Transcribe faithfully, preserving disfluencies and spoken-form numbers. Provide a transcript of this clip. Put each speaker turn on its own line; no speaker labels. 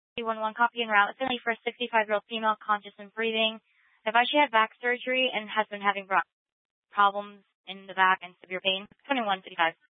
three one one copy and route. It's only for a sixty-five-year-old female, conscious and breathing. Advised she had back surgery and has been having bro- problems in the back and severe pain. twenty-one fifty-five.